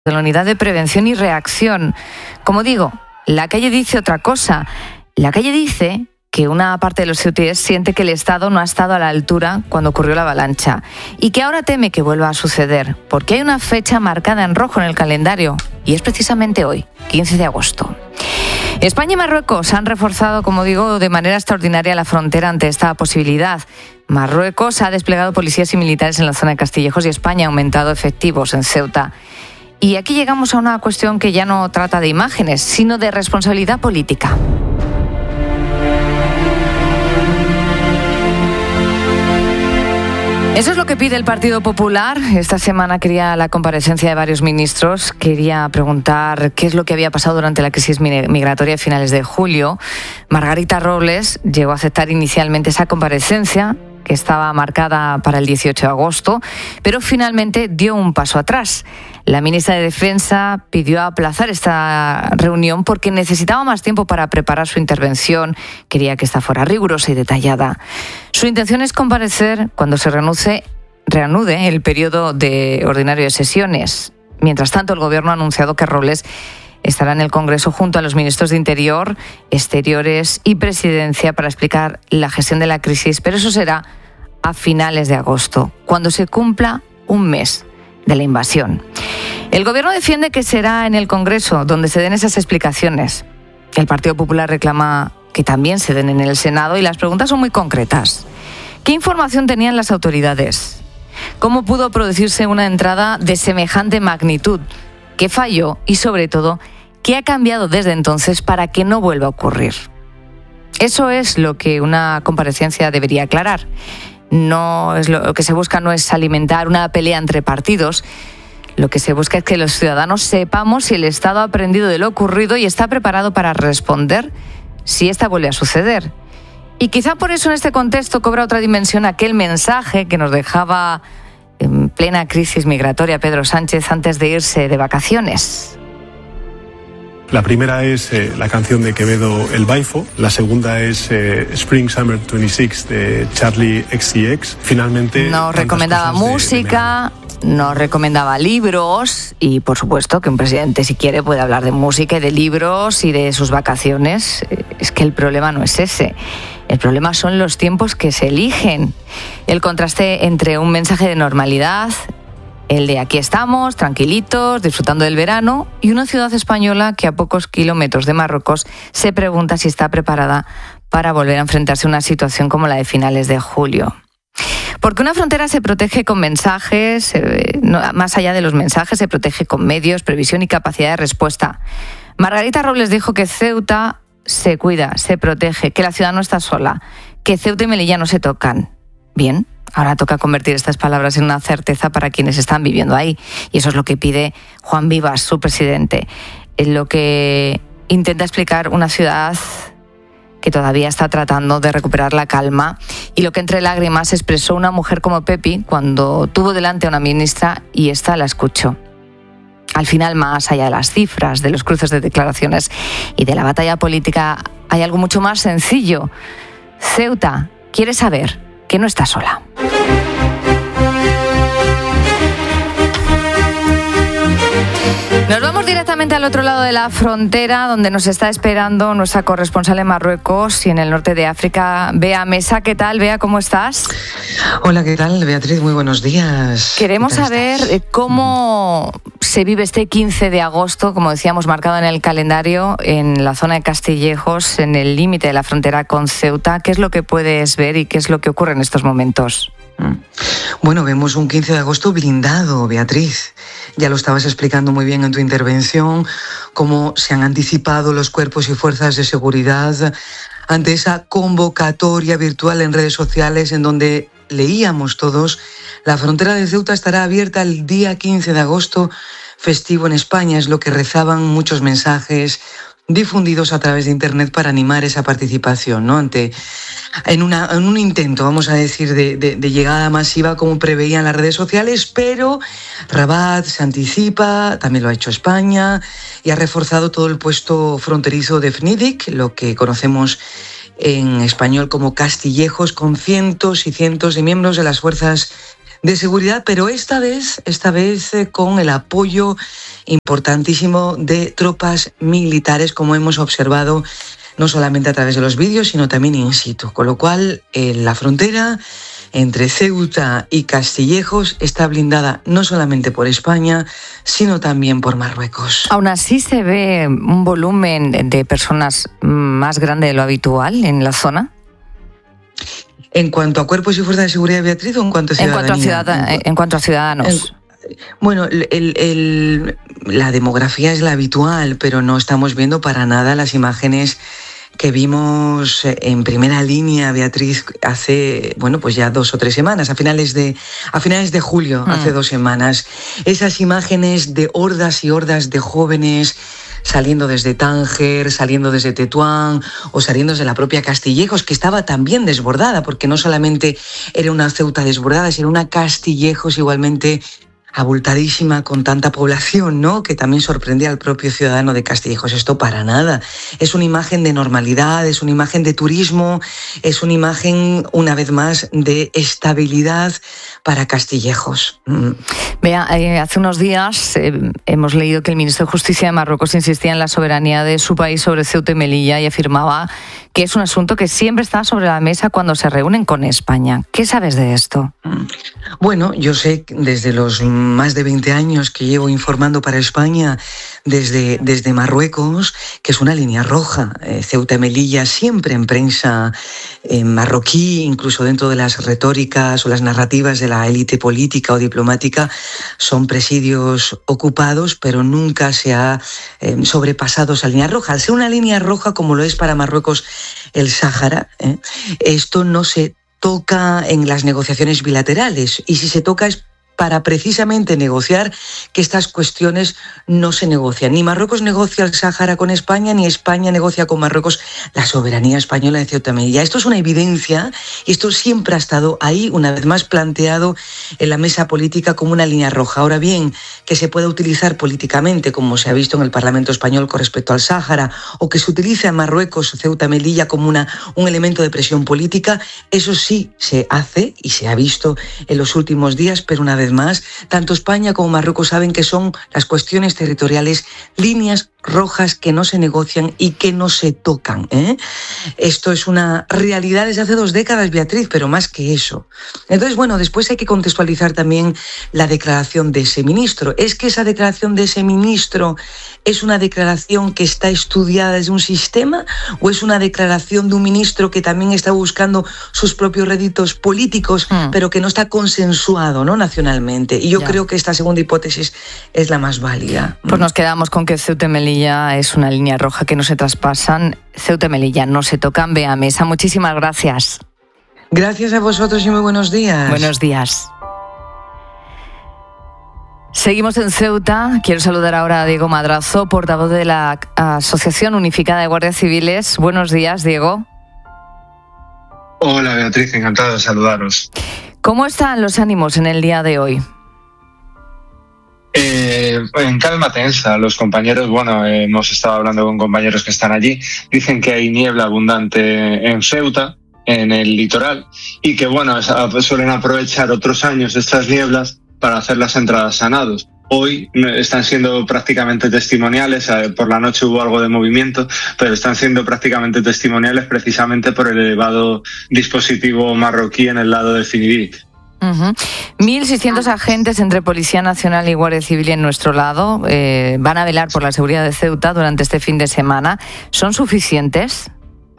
de la Unidad de Prevención y Reacción. Como digo, la calle dice otra cosa. La calle dice que una parte de los ceutíes siente que el Estado no ha estado a la altura cuando ocurrió la avalancha y que ahora teme que vuelva a suceder, porque hay una fecha marcada en rojo en el calendario y es precisamente hoy, 15 de agosto. España y Marruecos han reforzado, como digo, de manera extraordinaria la frontera ante esta posibilidad. Marruecos ha desplegado policías y militares en la zona de Castillejos y España ha aumentado efectivos en Ceuta. Y aquí llegamos a una cuestión que ya no trata de imágenes, sino de responsabilidad política. Eso es lo que pide el Partido Popular. Esta semana quería la comparecencia de varios ministros. Quería preguntar qué es lo que había pasado durante la crisis migratoria a finales de julio. Margarita Robles llegó a aceptar inicialmente esa comparecencia, que estaba marcada para el 18 de agosto, pero finalmente dio un paso atrás. La ministra de Defensa pidió aplazar esta reunión porque necesitaba más tiempo para preparar su intervención. Quería que esta fuera rigurosa y detallada. Su intención es comparecer cuando se reanude el periodo ordinario de sesiones. Mientras tanto, el Gobierno ha anunciado que Robles estará en el Congreso junto a los ministros de Interior, Exteriores y Presidencia para explicar la gestión de la crisis, pero eso será a finales de agosto, cuando se cumpla un mes de la invasión. El Gobierno defiende que será en el Congreso donde se den esas explicaciones. El Partido Popular reclama que también se den en el Senado y las preguntas son muy concretas. ¿Qué información tenían las autoridades? ¿Cómo pudo producirse una entrada de semejante magnitud? ¿Qué falló? Y sobre todo, ¿qué ha cambiado desde entonces para que no vuelva a ocurrir? Eso es lo que una comparecencia debería aclarar. No es lo que se busca no es alimentar una pelea entre partidos. Lo que se busca es que los ciudadanos sepamos si el Estado ha aprendido de lo ocurrido y está preparado para responder si esta vuelve a suceder. Y quizá por eso en este contexto cobra otra dimensión aquel mensaje que nos dejaba en plena crisis migratoria Pedro Sánchez antes de irse de vacaciones. La primera es la canción de Quevedo, El Baifo. La segunda es Spring Summer 26 de Charlie XCX. Finalmente nos recomendaba música, nos recomendaba libros y, por supuesto, que un presidente, si quiere, puede hablar de música y de libros y de sus vacaciones. Es que el problema no es ese. El problema son los tiempos que se eligen. El contraste entre un mensaje de normalidad, el de aquí estamos, tranquilitos, disfrutando del verano, y una ciudad española que a pocos kilómetros de Marruecos se pregunta si está preparada para volver a enfrentarse a una situación como la de finales de julio. Porque una frontera se protege con mensajes, más allá de los mensajes, se protege con medios, previsión y capacidad de respuesta. Margarita Robles dijo que Ceuta se cuida, se protege, que la ciudad no está sola, que Ceuta y Melilla no se tocan. Bien, ahora toca convertir estas palabras en una certeza para quienes están viviendo ahí. Y eso es lo que pide Juan Vivas, su presidente. Es lo que intenta explicar una ciudad que todavía está tratando de recuperar la calma, y lo que entre lágrimas expresó una mujer como Pepi cuando tuvo delante a una ministra y esta la escuchó. Al final, más allá de las cifras, de los cruces de declaraciones y de la batalla política, hay algo mucho más sencillo. Ceuta quiere saber que no está sola. Nos vamos directamente al otro lado de la frontera, donde nos está esperando nuestra corresponsal en Marruecos y en el norte de África, Bea Mesa. ¿Qué tal, Bea? ¿Cómo estás? Hola, ¿qué tal, Beatriz? Muy buenos días. Queremos saber cómo se vive este 15 de agosto, como decíamos, marcado en el calendario, en la zona de Castillejos, en el límite de la frontera con Ceuta. ¿Qué es lo que puedes ver y qué es lo que ocurre en estos momentos? Bueno, vemos un 15 de agosto blindado, Beatriz. Ya lo estabas explicando muy bien en tu intervención, cómo se han anticipado los cuerpos y fuerzas de seguridad ante esa convocatoria virtual en redes sociales en donde leíamos todos: la frontera de Ceuta estará abierta el día 15 de agosto, festivo en España. Es lo que rezaban muchos mensajes difundidos a través de Internet para animar esa participación, ¿no? En un intento, vamos a decir, de llegada masiva, como preveían las redes sociales, pero Rabat se anticipa, también lo ha hecho España, y ha reforzado todo el puesto fronterizo de Fnidic, lo que conocemos en español como Castillejos, con cientos y cientos de miembros de las fuerzas de seguridad, pero esta vez con el apoyo importantísimo de tropas militares, como hemos observado no solamente a través de los vídeos, sino también in situ. Con lo cual, la frontera entre Ceuta y Castillejos está blindada no solamente por España, sino también por Marruecos. Aún así se ve un volumen de personas más grande de lo habitual en la zona. ¿En cuanto a cuerpos y fuerzas de seguridad, Beatriz, o en cuanto a ciudadanía? En cuanto a ciudadanos. Bueno, la demografía es la habitual, pero no estamos viendo para nada las imágenes que vimos en primera línea, Beatriz, hace, pues ya 2 o 3 semanas, a finales de julio, hace 2 semanas. Esas imágenes de hordas y hordas de jóvenes saliendo desde Tánger, saliendo desde Tetuán o saliendo desde la propia Castillejos, que estaba también desbordada, porque no solamente era una Ceuta desbordada, sino una Castillejos igualmente abultadísima, con tanta población, ¿no?, que también sorprendía al propio ciudadano de Castillejos. Esto para nada. Es una imagen de normalidad, es una imagen de turismo, es una imagen, una vez más, de estabilidad para Castillejos. Vea, hace unos días hemos leído que el ministro de Justicia de Marruecos insistía en la soberanía de su país sobre Ceuta y Melilla y afirmaba que es un asunto que siempre está sobre la mesa cuando se reúnen con España. ¿Qué sabes de esto? Bueno, yo sé desde los más de 20 años que llevo informando para España desde Marruecos, que es una línea roja. Ceuta y Melilla siempre en prensa marroquí, incluso dentro de las retóricas o las narrativas de la élite política o diplomática, son presidios ocupados, pero nunca se ha sobrepasado esa línea roja. Al ser una línea roja, como lo es para Marruecos el Sáhara, esto no se toca en las negociaciones bilaterales, y si se toca es para precisamente negociar que estas cuestiones no se negocian. Ni Marruecos negocia el Sáhara con España, ni España negocia con Marruecos la soberanía española de Ceuta y Melilla. Esto es una evidencia, y esto siempre ha estado ahí, una vez más planteado en la mesa política como una línea roja. Ahora bien, que se pueda utilizar políticamente, como se ha visto en el Parlamento español con respecto al Sáhara, o que se utilice a Marruecos, Ceuta y Melilla, como un elemento de presión política, eso sí se hace y se ha visto en los últimos días, pero una vez más, tanto España como Marruecos saben que son las cuestiones territoriales líneas rojas que no se negocian y que no se tocan. Esto es una realidad desde hace 2 décadas, Beatriz, pero más que eso. Entonces, después hay que contextualizar también la declaración de ese ministro. ¿Es que esa declaración de ese ministro es una declaración que está estudiada desde un sistema, o es una declaración de un ministro que también está buscando sus propios réditos políticos, pero que no está consensuado, ¿no?, nacionalmente? Y yo creo que esta segunda hipótesis es la más válida. Pues nos quedamos con que Ceuta y Melilla es una línea roja que no se traspasan. Ceuta y Melilla no se tocan. Bea Mesa, muchísimas gracias. Gracias a vosotros y muy buenos días. Buenos días. Seguimos en Ceuta. Quiero saludar ahora a Diego Madrazo, portavoz de la Asociación Unificada de Guardias Civiles. Buenos días, Diego. Hola, Beatriz, encantado de saludaros. ¿Cómo están los ánimos en el día de hoy? En calma tensa. Los compañeros, hemos estado hablando con compañeros que están allí, dicen que hay niebla abundante en Ceuta, en el litoral, y que suelen aprovechar otros años estas nieblas para hacer las entradas a nados. Hoy están siendo prácticamente testimoniales, por la noche hubo algo de movimiento, pero están siendo prácticamente testimoniales precisamente por el elevado dispositivo marroquí en el lado de Finidit. 1.600 agentes entre Policía Nacional y Guardia Civil en nuestro lado van a velar por la seguridad de Ceuta durante este fin de semana. ¿Son suficientes?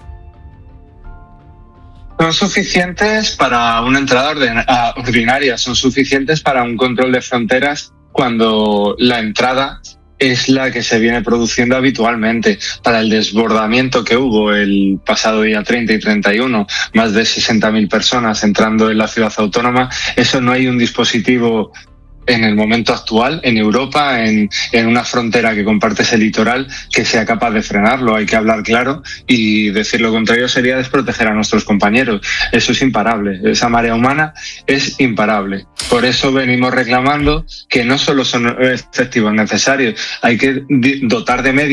Son suficientes para una entrada ordinaria, son suficientes para un control de fronteras cuando la entrada es la que se viene produciendo habitualmente. Para el desbordamiento que hubo el pasado día 30 y 31, más de 60.000 personas entrando en la ciudad autónoma, eso no hay un dispositivo en el momento actual en Europa, en una frontera que comparte ese litoral, que sea capaz de frenarlo. Hay que hablar claro, y decir lo contrario sería desproteger a nuestros compañeros. Eso es imparable, esa marea humana es imparable. Por eso venimos reclamando que no solo son efectivos necesarios, hay que dotar de medios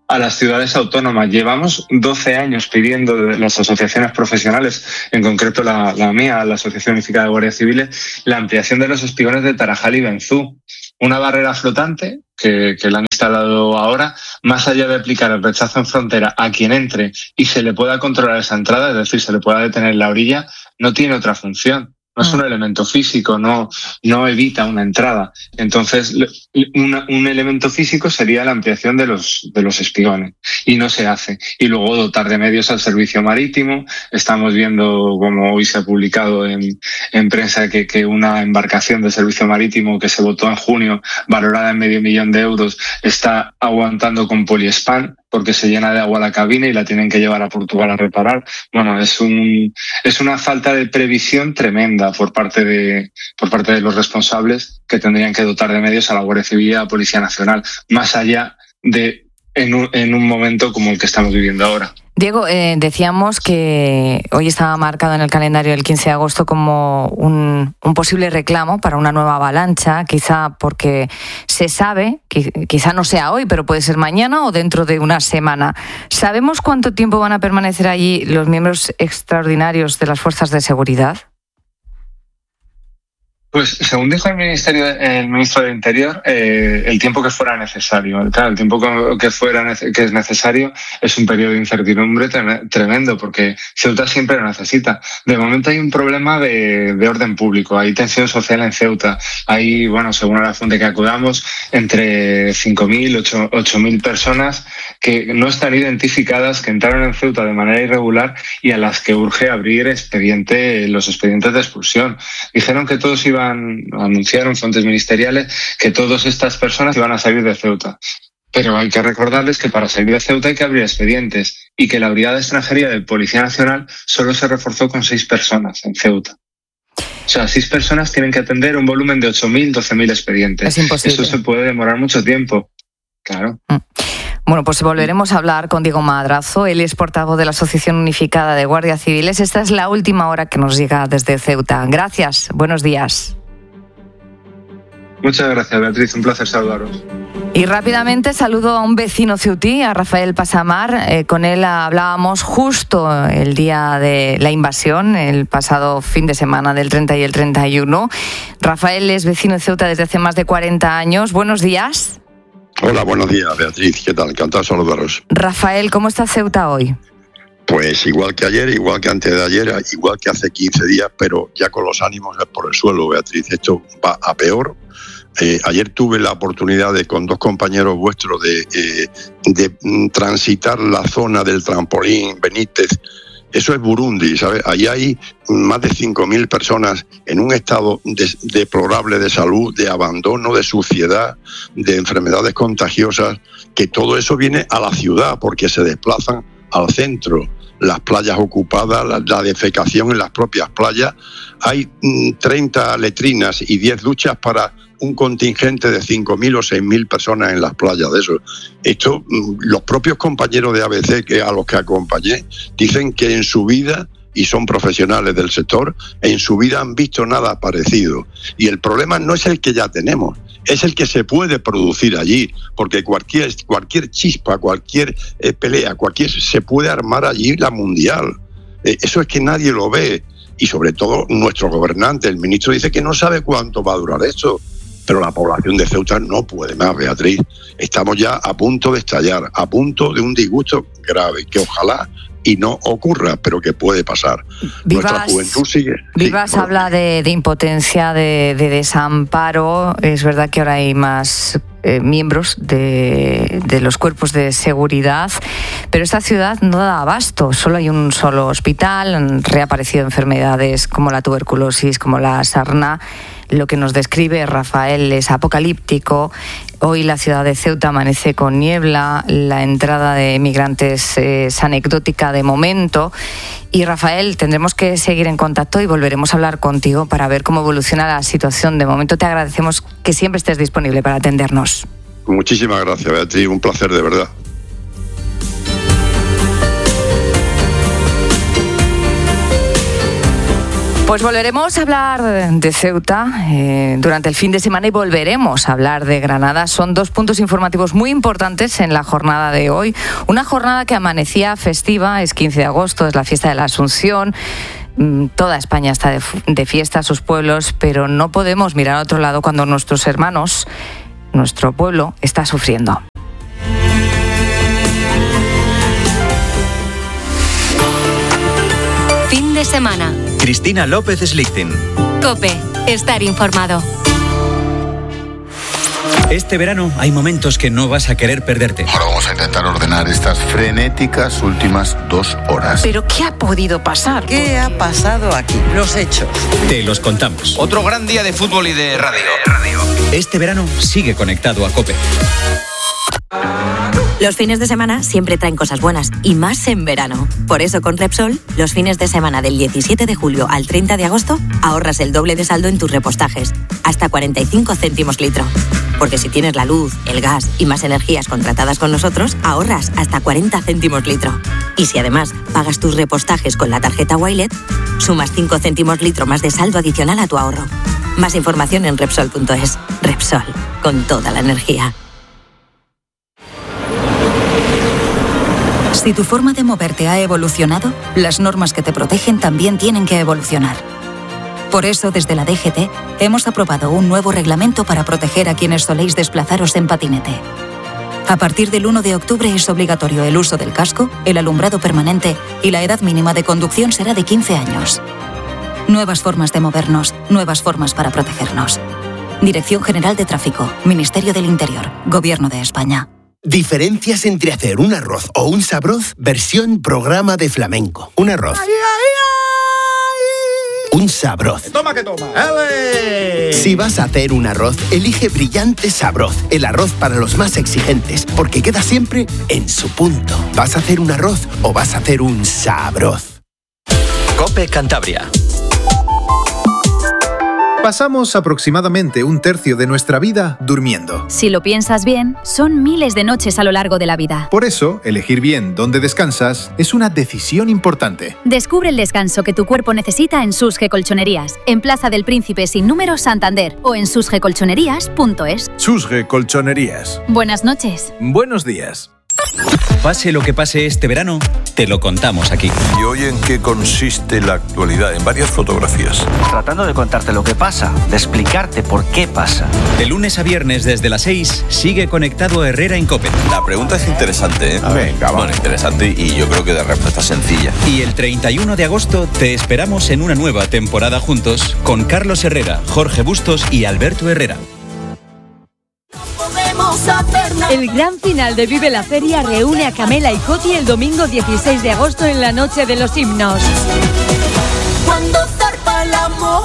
a las ciudades autónomas. Llevamos 12 años pidiendo de las asociaciones profesionales, en concreto la mía, la Asociación Unificada de Guardias Civiles, la ampliación de los espigones de Tarajal y Benzú. Una barrera flotante que la han instalado ahora, más allá de aplicar el rechazo en frontera a quien entre y se le pueda controlar esa entrada, es decir, se le pueda detener en la orilla, no tiene otra función. No es un elemento físico, no evita una entrada. Entonces, un elemento físico sería la ampliación de los espigones, y no se hace. Y luego dotar de medios al servicio marítimo. Estamos viendo, como hoy se ha publicado en prensa, que una embarcación de servicio marítimo que se votó en junio, valorada en $500,000 euros, está aguantando con poliespan, porque se llena de agua la cabina y la tienen que llevar a Portugal a reparar. Bueno, es una falta de previsión tremenda por parte de los responsables, que tendrían que dotar de medios a la Guardia Civil y a la Policía Nacional, más allá de en un momento como el que estamos viviendo ahora. Diego, decíamos que hoy estaba marcado en el calendario el 15 de agosto como un posible reclamo para una nueva avalancha, quizá porque se sabe, quizá no sea hoy, pero puede ser mañana o dentro de una semana. ¿Sabemos cuánto tiempo van a permanecer allí los miembros extraordinarios de las fuerzas de seguridad? Pues según dijo el ministro del Interior, el tiempo que fuera necesario. Claro, el tiempo que es necesario es un periodo de incertidumbre tremendo, porque Ceuta siempre lo necesita. De momento hay un problema de orden público, hay tensión social en Ceuta. Hay, bueno, según la fuente que acudamos, entre 5.000, 8.000 personas que no están identificadas, que entraron en Ceuta de manera irregular y a las que urge abrir los expedientes de expulsión. Dijeron que todos anunciaron fuentes ministeriales que todas estas personas iban a salir de Ceuta. Pero hay que recordarles que para salir de Ceuta hay que abrir expedientes, y que la Brigada de Extranjería de Policía Nacional solo se reforzó con 6 personas en Ceuta. O sea, 6 personas tienen que atender un volumen de 8.000, 12.000 expedientes. Es imposible. Eso se puede demorar mucho tiempo. Claro. Bueno, pues volveremos a hablar con Diego Madrazo. Él es portavoz de la Asociación Unificada de Guardias Civiles. Esta es la última hora que nos llega desde Ceuta. Gracias, buenos días. Muchas gracias, Beatriz. Un placer saludaros. Y rápidamente saludo a un vecino ceutí, a Rafael Pasamar. Con él hablábamos justo el día de la invasión, el pasado fin de semana del 30 y el 31. Rafael es vecino de Ceuta desde hace más de 40 años. Buenos días. Hola, buenos días, Beatriz. ¿Qué tal? Encantado de saludaros. Rafael, ¿cómo está Ceuta hoy? Pues igual que ayer, igual que antes de ayer, igual que hace 15 días, pero ya con los ánimos por el suelo, Beatriz. Esto va a peor. Ayer tuve la oportunidad con 2 compañeros vuestros de transitar la zona del trampolín Benítez. Eso es Burundi, ¿sabes? Allí hay más de 5.000 personas en un estado deplorable de salud, de abandono, de suciedad, de enfermedades contagiosas, que todo eso viene a la ciudad porque se desplazan al centro. Las playas ocupadas, la defecación en las propias playas. Hay 30 letrinas y 10 duchas para un contingente de 5.000 o 6.000 personas en las playas de eso. Esto, los propios compañeros de ABC a los que acompañé dicen que en su vida, y son profesionales del sector, en su vida han visto nada parecido. Y el problema no es el que ya tenemos, es el que se puede producir allí, porque cualquier chispa, cualquier pelea, se puede armar allí la mundial. Eso es que nadie lo ve. Y sobre todo nuestro gobernante, el ministro, dice que no sabe cuánto va a durar esto. Pero la población de Ceuta no puede más, Beatriz. Estamos ya a punto de estallar, a punto de un disgusto grave, que ojalá y no ocurra, pero que puede pasar. Nuestra juventud sigue. Vivas habla de impotencia, de desamparo. Es verdad que ahora hay más miembros de los cuerpos de seguridad, pero esta ciudad no da abasto. Solo hay un solo hospital, han reaparecido enfermedades como la tuberculosis, como la sarna. Lo que nos describe Rafael es apocalíptico. Hoy la ciudad de Ceuta amanece con niebla, la entrada de migrantes es anecdótica de momento. Y Rafael, tendremos que seguir en contacto y volveremos a hablar contigo para ver cómo evoluciona la situación. De momento te agradecemos que siempre estés disponible para atendernos. Muchísimas gracias, Beatriz, un placer de verdad. Pues volveremos a hablar de Ceuta durante el fin de semana y volveremos a hablar de Granada. Son dos puntos informativos muy importantes en la jornada de hoy. Una jornada que amanecía festiva, es 15 de agosto, es la fiesta de la Asunción. Toda España está de fiesta, sus pueblos, pero no podemos mirar a otro lado cuando nuestros hermanos, nuestro pueblo, está sufriendo. Fin de semana. Cristina López Slichting. COPE. Estar informado. Este verano hay momentos que no vas a querer perderte. Ahora vamos a intentar ordenar estas frenéticas últimas 2 horas. ¿Pero qué ha podido pasar? ¿Qué ha pasado aquí? Los hechos. Te los contamos. Otro gran día de fútbol y de radio. Este verano sigue conectado a COPE. Los fines de semana siempre traen cosas buenas, y más en verano. Por eso con Repsol, los fines de semana del 17 de julio al 30 de agosto, ahorras el doble de saldo en tus repostajes, hasta 45 céntimos litro. Porque si tienes la luz, el gas y más energías contratadas con nosotros, ahorras hasta 40 céntimos litro. Y si además pagas tus repostajes con la tarjeta Wilet, sumas 5 céntimos litro más de saldo adicional a tu ahorro. Más información en Repsol.es. Repsol, con toda la energía. Si tu forma de moverte ha evolucionado, las normas que te protegen también tienen que evolucionar. Por eso, desde la DGT, hemos aprobado un nuevo reglamento para proteger a quienes soléis desplazaros en patinete. A partir del 1 de octubre es obligatorio el uso del casco, el alumbrado permanente y la edad mínima de conducción será de 15 años. Nuevas formas de movernos, nuevas formas para protegernos. Dirección General de Tráfico, Ministerio del Interior, Gobierno de España. Diferencias entre hacer un arroz o un sabroz versión programa de flamenco. Un arroz. Un sabroz. Toma que toma. Si vas a hacer un arroz, elige Brillante Sabroz, el arroz para los más exigentes, porque queda siempre en su punto. ¿Vas a hacer un arroz o vas a hacer un sabroz? COPE Cantabria. Pasamos aproximadamente 1/3 de nuestra vida durmiendo. Si lo piensas bien, son miles de noches a lo largo de la vida. Por eso, elegir bien dónde descansas es una decisión importante. Descubre el descanso que tu cuerpo necesita en Susge Colchonerías, en Plaza del Príncipe sin número, Santander, o en susgecolchonerías.es. Susge Colchonerías. Buenas noches. Buenos días. Pase lo que pase este verano, te lo contamos aquí. ¿Y hoy en qué consiste la actualidad? En varias fotografías. Tratando de contarte lo que pasa, de explicarte por qué pasa. De lunes a viernes desde las 6, sigue conectado a Herrera en COPE. La pregunta es interesante, ¿eh? Venga, Bueno, interesante y yo creo que de respuesta sencilla. Y el 31 de agosto te esperamos en una nueva temporada juntos con Carlos Herrera, Jorge Bustos y Alberto Herrera. El gran final de Vive la Feria reúne a Camela y Coti el domingo 16 de agosto en la Noche de los Himnos. Cuando zarpa el amor.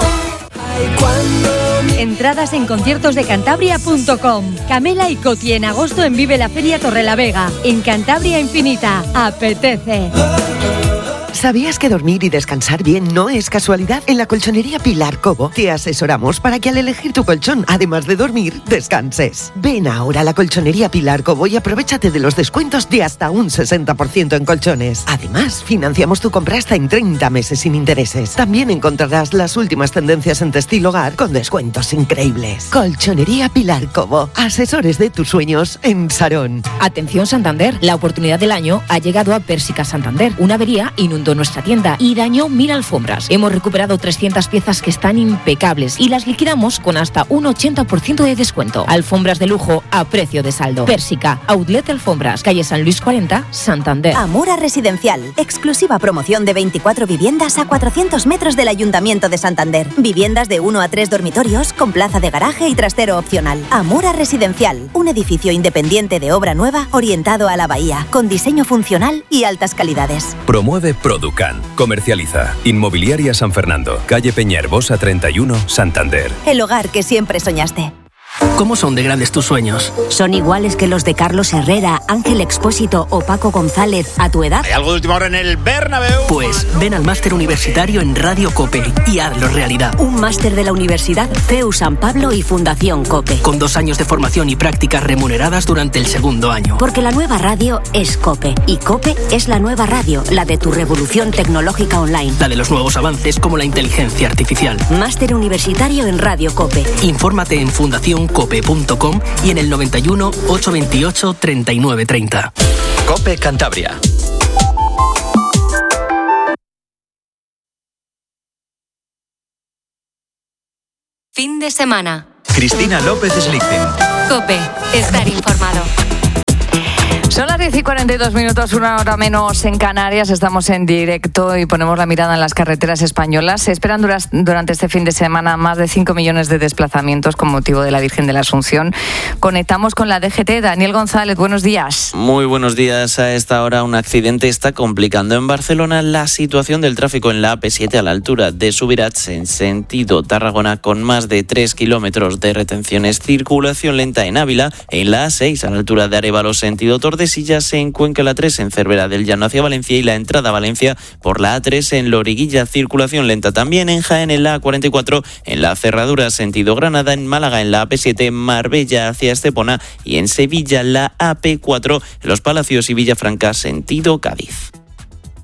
Entradas en conciertosdecantabria.com. Camela y Coti en agosto en Vive la Feria Torrelavega. En Cantabria Infinita. Apetece. ¿Sabías que dormir y descansar bien no es casualidad? En la colchonería Pilar Cobo te asesoramos para que al elegir tu colchón, además de dormir, descanses. Ven ahora a la colchonería Pilar Cobo y aprovéchate de los descuentos de hasta un 60% en colchones. Además, financiamos tu compra hasta en 30 meses sin intereses. También encontrarás las últimas tendencias en textil hogar con descuentos increíbles. Colchonería Pilar Cobo, asesores de tus sueños en Sarón. Atención Santander, la oportunidad del año ha llegado a Pérsica Santander. Una avería inundó nuestra tienda y dañó 1000 alfombras. Hemos recuperado 300 piezas que están impecables y las liquidamos con hasta un 80% de descuento. Alfombras de lujo a precio de saldo. Pérsica, Outlet Alfombras, calle San Luis 40, Santander. Amora Residencial, exclusiva promoción de 24 viviendas a 400 metros del Ayuntamiento de Santander. Viviendas de 1 a 3 dormitorios con plaza de garaje y trastero opcional. Amora Residencial, un edificio independiente de obra nueva orientado a la bahía, con diseño funcional y altas calidades. Promueve Producan. Comercializa. Inmobiliaria San Fernando. Calle Peña Herbosa 31, Santander. El hogar que siempre soñaste. ¿Cómo son de grandes tus sueños? ¿Son iguales que los de Carlos Herrera, Ángel Expósito o Paco González a tu edad? ¿Hay algo de última hora en el Bernabéu? Pues ven al máster universitario en Radio COPE y hazlo realidad. Un máster de la Universidad CEU San Pablo y Fundación COPE. Con 2 años de formación y prácticas remuneradas durante el segundo año. Porque la nueva radio es COPE. Y COPE es la nueva radio, la de tu revolución tecnológica online. La de los nuevos avances como la inteligencia artificial. Máster universitario en Radio COPE. Infórmate en fundacioncope.com y en el 91 828 3930. COPE Cantabria. Fin de semana. Cristina López Slichting. COPE. Estar informado. Son las 10:42, 1 hora menos en Canarias. Estamos en directo y ponemos la mirada en las carreteras españolas. Se esperan durante este fin de semana más de 5 millones de desplazamientos con motivo de la Virgen de la Asunción. Conectamos con la DGT. Daniel González, buenos días. Muy buenos días. A esta hora un accidente está complicando en Barcelona la situación del tráfico en la AP7 a la altura de Subirats en sentido Tarragona, con más de 3 kilómetros de retenciones. Circulación lenta en Ávila, en la A6 a la altura de Arévalo sentido Tordesillas, en Cuenca la 3 en Cervera del Llano hacia Valencia y la entrada a Valencia por la A3 en Loriguilla. Circulación lenta también en Jaén en la A44 en la cerradura sentido Granada, en Málaga en la AP7 Marbella hacia Estepona y en Sevilla la AP4 en Los Palacios y Villafranca sentido Cádiz.